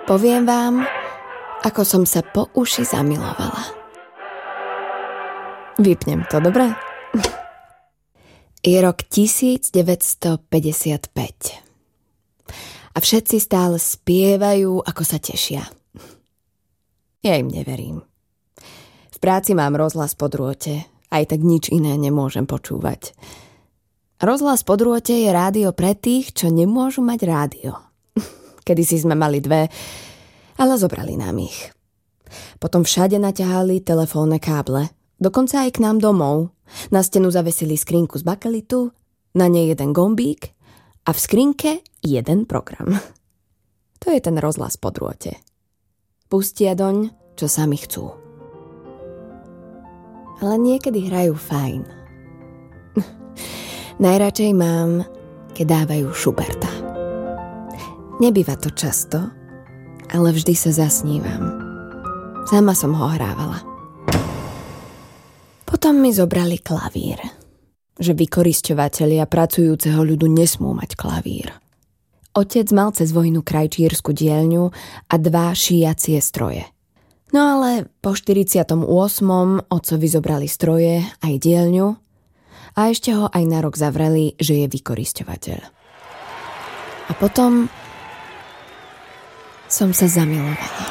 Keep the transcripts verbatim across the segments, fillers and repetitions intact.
Poviem vám, ako som sa po uši zamilovala. Vypnem to, dobre? Je rok devätnásťstopäťdesiatpäť. A všetci stále spievajú, ako sa tešia. Ja im neverím. V práci mám rozhlas po drôte, aj tak nič iné nemôžem počúvať. Rozhlas po drôte je rádio pre tých, čo nemôžu mať rádio. Kedysi sme mali dve, ale zobrali nám ich. Potom všade naťahali telefónne káble, dokonca aj k nám domov. Na stenu zavesili skrinku z bakelitu, na nej jeden gombík a v skrinke jeden program. To je ten rozhlas po drôte. Pustia doň, čo sami chcú. Ale niekedy hrajú fajn. Najradšej mám, keď dávajú Schuberta. Nebýva to často, ale vždy sa zasnívam. Sama som ho hrávala. Potom mi zobrali klavír. Že vykorisťovatelia pracujúceho ľudu nesmú mať klavír. Otec mal cez vojnu krajčírsku dielňu a dva šíjacie stroje. No ale po štyridsiatom ôsmom otcovi zobrali stroje aj dielňu a ešte ho aj na rok zavreli, že je vykorisťovateľ. A potom som sa zamilovala.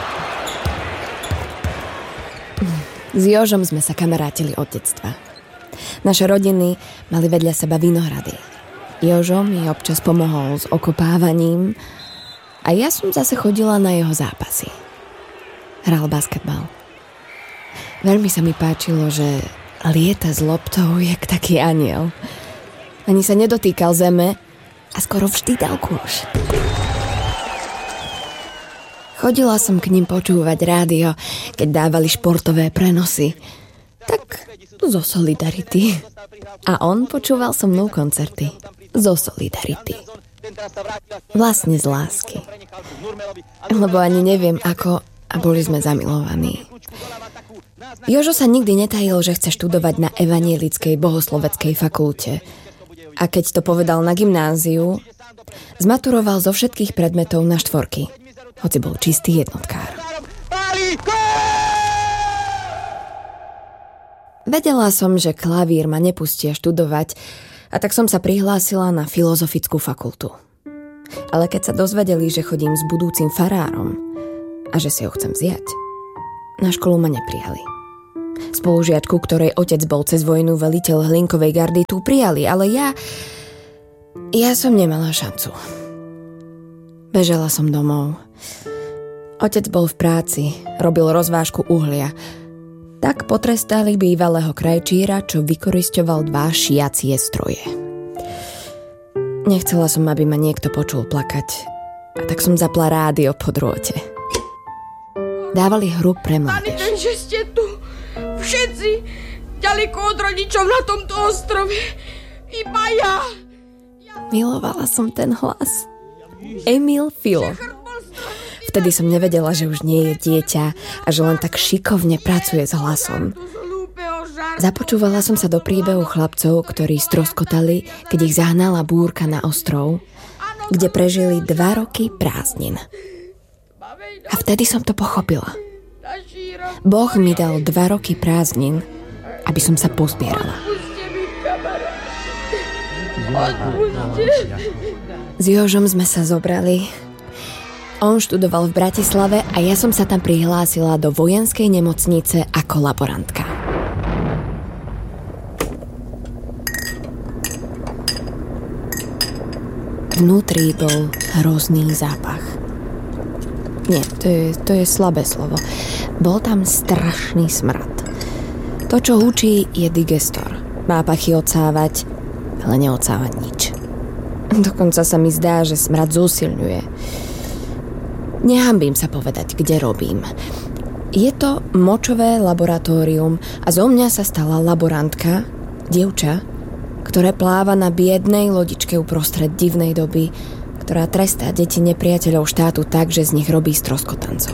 S Jožom sme sa kamarátili od detstva. Naše rodiny mali vedľa seba vinohrady. Jožo mi občas pomohol s okopávaním a ja som zase chodila na jeho zápasy. Hral basketbal. Veľmi sa mi páčilo, že lieta s loptou jak taký anjel. Ani sa nedotýkal zeme a skoro vždy dal kôš. Chodila som k ním počúvať rádio, keď dávali športové prenosy. Tak zo Solidarity. A on počúval so mnou koncerty. Zo Solidarity. Vlastne z lásky. Lebo ani neviem ako, a boli sme zamilovaní. Jožo sa nikdy netajil, že chce študovať na evanielickej bohosloveckej fakulte. A keď to povedal na gymnáziu, zmaturoval zo všetkých predmetov na štvorky. Hoci bol čistý jednotkár. Vedela som, že klavír ma nepustia študovať, a tak som sa prihlásila na filozofickú fakultu. Ale keď sa dozvedeli, že chodím s budúcim farárom a že si ho chcem vziať, na školu ma neprijali. Spolužiačku, ktorej otec bol cez vojnu veliteľ Hlinkovej gardy, tu prijali, ale ja... Ja som nemala šancu. Bežala som domov. Otec bol v práci, robil rozvážku uhlia. Tak potrestali bývalého krajčíra, čo vykorisťoval dva šiacie stroje. Nechcela som, aby ma niekto počul plakať, a tak som zapla rádio po drôte. Dávali hru pre mládež. Ani ten, že ste tu všetci ďaleko od rodičov na tomto ostrove. Iba ja. Milovala som ten hlas. Emil Filo. Vtedy som nevedela, že už nie je dieťa a že len tak šikovne pracuje s hlasom. Započúvala som sa do príbehu chlapcov, ktorí stroskotali, keď ich zahnala búrka na ostrov, kde prežili dva roky prázdnin. A vtedy som to pochopila. Boh mi dal dva roky prázdnin, aby som sa pozbierala. S Jožom sme sa zobrali. On študoval v Bratislave a ja som sa tam prihlásila do vojenskej nemocnice ako laborantka. Vnútri bol hrozný zápach. Nie, to je, to je slabé slovo. Bol tam strašný smrad. To, čo hučí, je digestor. Má pachy odsávať, ale neodsávať nič. Dokonca sa mi zdá, že smrad zosilňuje. Nehambím sa povedať, kde robím. Je to močové laboratórium a zo mňa sa stala laborantka, dievča, ktoré pláva na biednej lodičke uprostred divnej doby, ktorá trestá deti nepriateľov štátu tak, že z nich robí stroskotancov.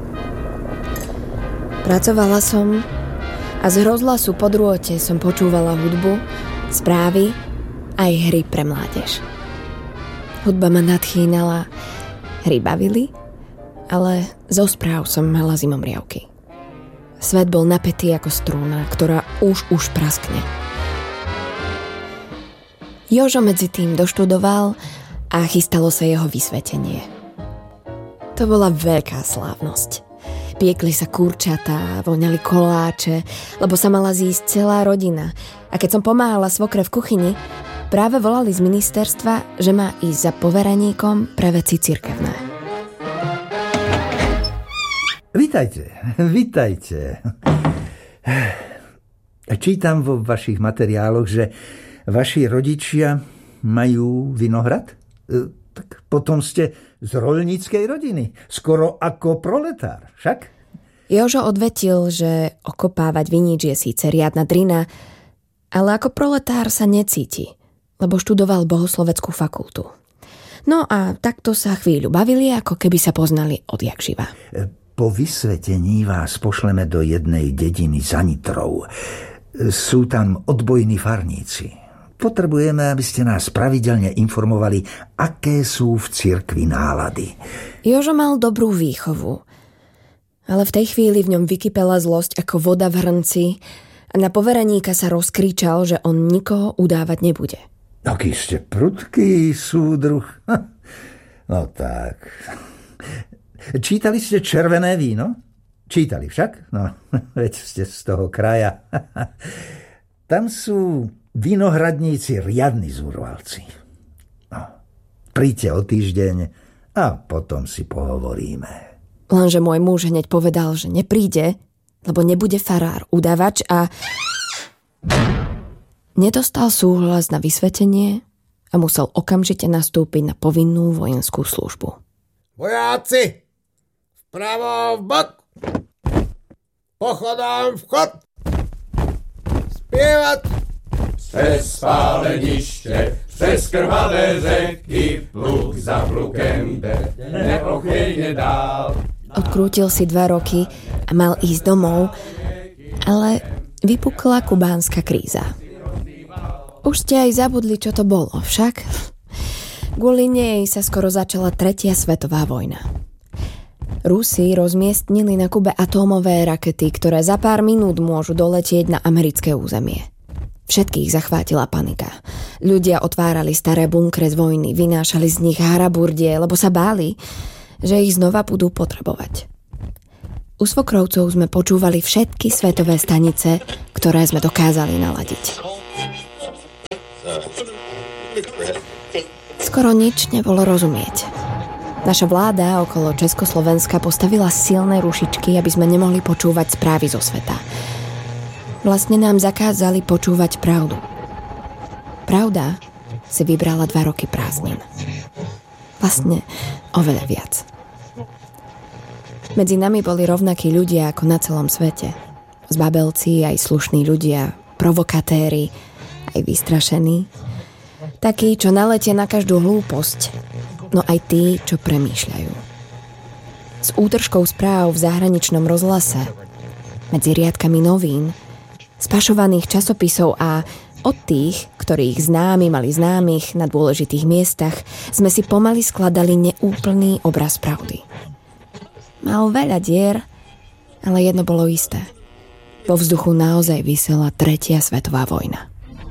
Pracovala som a z rozhlasu po drôte som počúvala hudbu, správy aj hry pre mládež. Hudba ma nadchýnala, hry bavili Ale zo správ som mala zimomriavky. Svet bol napätý ako strúna, ktorá už už praskne. Jožo medzi tým doštudoval a chystalo sa jeho vysvetenie. To bola veľká slávnosť. Piekli sa kurčatá, voňali koláče, lebo sa mala zísť celá rodina. A keď som pomáhala svokre v kuchyni, práve volali z ministerstva, že má ísť za poveraníkom pre veci cirkevné. Vitajte, vitajte. Čítam vo vašich materiáloch, že vaši rodičia majú vinohrad? Tak potom ste z roľníckej rodiny, skoro ako proletár, však? Jožo odvetil, že okopávať vinič je síce riadna drina, ale ako proletár sa necíti, lebo študoval bohosloveckú fakultu. No a takto sa chvíľu bavili, ako keby sa poznali odjak živa. Po vysvetení vás pošleme do jednej dediny za Nitrou. Sú tam odbojní farníci. Potrebujeme, aby ste nás pravidelne informovali, aké sú v cirkvi nálady. Jožo mal dobrú výchovu, ale v tej chvíli v ňom vykypela zlosť ako voda v hrnci a na poveraníka sa rozkričal, že on nikoho udávať nebude. Aký ste prudký súdruh. No tak. Čítali ste Červené víno? Čítali však? No, veď ste z toho kraja. Tam sú vinohradníci riadni zúrvalci. No, príďte o týždeň a potom si pohovoríme. Lenže môj muž hneď povedal, že nepríde, lebo nebude farár udávač a nedostal súhlas na vysvetenie a musel okamžite nastúpiť na povinnú vojenskú službu. Vojáci! Vpravo vbok! Pochodom vchod! Spievať! Přes spáleniště, přes krvavé řeky, pluk za plukem jde, neochvějně dál. Odkrútil si dva roky a mal ísť domov, ale vypukla kubánska kríza. Už ste aj zabudli, čo to bolo, však? Kvôli nej sa skoro začala tretia svetová vojna. Rusi rozmiestnili na Kube atómové rakety, ktoré za pár minút môžu doletieť na americké územie. Všetkých zachvátila panika. Ľudia otvárali staré bunkre z vojny, vynášali z nich haraburdie, lebo sa báli, že ich znova budú potrebovať. U svokrovcov sme počúvali všetky svetové stanice, ktoré sme dokázali naladiť. Skoro nič nebolo rozumieť. Naša vláda okolo Československa postavila silné rušičky, aby sme nemohli počúvať správy zo sveta. Vlastne nám zakázali počúvať pravdu. Pravda si vybrala dva roky prázdnin. Vlastne oveľa viac. Medzi nami boli rovnakí ľudia ako na celom svete. Zbabelci, aj slušní ľudia, provokatéri, aj vystrašení. Takí, čo naletia na každú hlúposť, no aj tí, čo premýšľajú. S útržkou správ v zahraničnom rozhlase, medzi riadkami novín, spašovaných časopisov a od tých, ktorých známi mali známych na dôležitých miestach, sme si pomaly skladali neúplný obraz pravdy. Mal veľa dier, ale jedno bolo isté. Vo vzduchu naozaj visela tretia svetová vojna.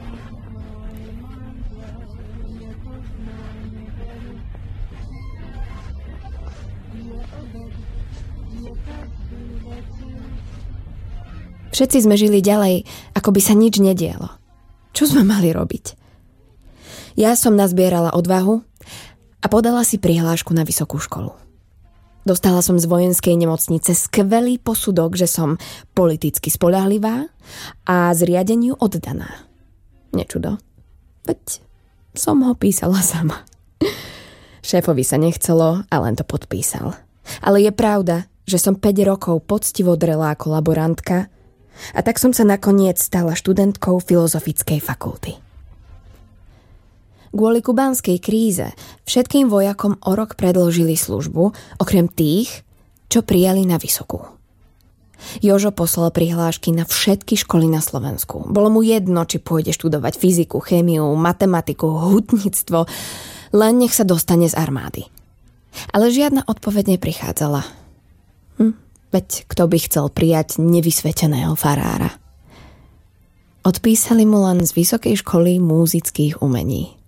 Všetci sme žili ďalej, ako by sa nič nedialo. Čo sme mali robiť? Ja som nazbierala odvahu a podala si prihlášku na vysokú školu. Dostala som z vojenskej nemocnice skvelý posudok, že som politicky spoľahlivá a zriadeniu oddaná. Nečudo. Veď som ho písala sama. Šéfovi sa nechcelo a len to podpísal. Ale je pravda, že som päť rokov poctivo drela ako laborantka a tak som sa nakoniec stala študentkou filozofickej fakulty. Kvôli kubánskej kríze všetkým vojakom o rok predĺžili službu, okrem tých, čo prijali na vysokú. Jožo poslal prihlášky na všetky školy na Slovensku. Bolo mu jedno, či pôjde študovať fyziku, chémiu, matematiku, hutníctvo, len nech sa dostane z armády. Ale žiadna odpoveď neprichádzala. Hm, veď kto by chcel prijať nevysveteného farára? Odpísali mu len z Vysokej školy múzických umení.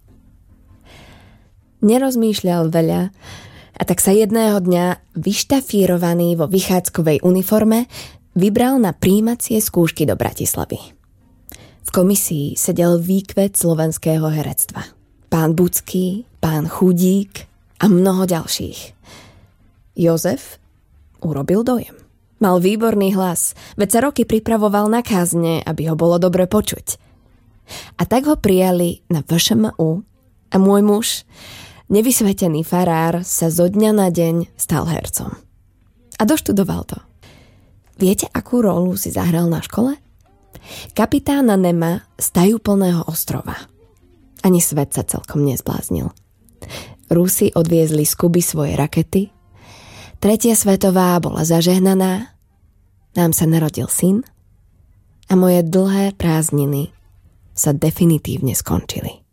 Nerozmýšľal veľa a tak sa jedného dňa vyštafírovaný vo vychádzkovej uniforme vybral na prijímacie skúšky do Bratislavy. V komisii sedel výkvet slovenského herectva. Pán Bucký, pán Chudík a mnoho ďalších. Jozef urobil dojem. Mal výborný hlas, veď sa roky pripravoval na kázne, aby ho bolo dobre počuť. A tak ho prijali na vé š em ú a môj muž, nevysvetený farár, sa zo dňa na deň stal hercom. A doštudoval to. Viete, akú rolu si zahral na škole? Kapitána Nema z tajúplného ostrova. Ani svet sa celkom nezbláznil. Rusi odviezli z Kuby svoje rakety, Tretia svetová bola zažehnaná, nám sa narodil syn a moje dlhé prázdniny sa definitívne skončili.